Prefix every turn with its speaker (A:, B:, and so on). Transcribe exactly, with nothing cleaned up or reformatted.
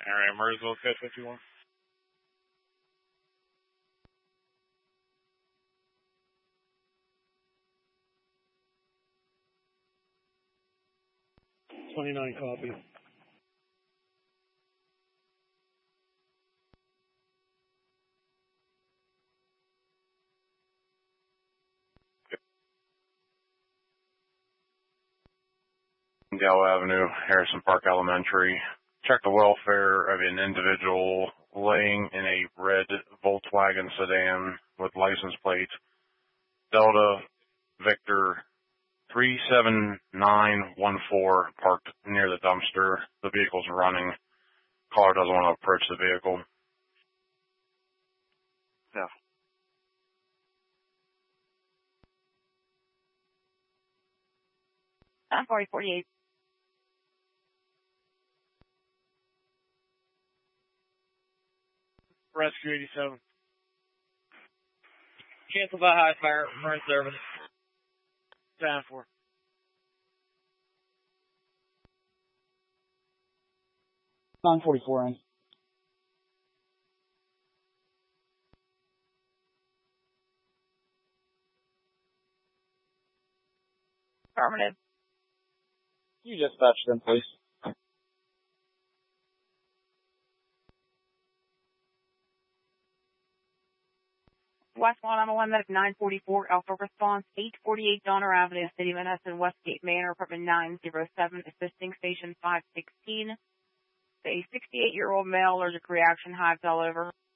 A: area, Murrayville, Code fifty-one.
B: twenty-nine copy.
C: Gallo Avenue, Harrison Park Elementary. Check the welfare of an individual laying in a red Volkswagen sedan with license plate Delta Victor three seven nine one four, parked near the dumpster. The vehicle's running. Caller doesn't want to approach the vehicle.
D: Yeah.
E: nine forty forty-eight.
A: Rescue eighty-seven. Cancel by high fire, burn service. Down four.
F: nine forty-four in.
E: Affirmative.
F: You dispatch them, please.
E: West one, I'm a one medic nine forty-four, Alpha Response, eight forty-eight Donner Avenue, City of Menneson, Westgate Manor, apartment nine oh seven, assisting station five sixteen. A sixty-eight-year-old male, allergic reaction, hives all over.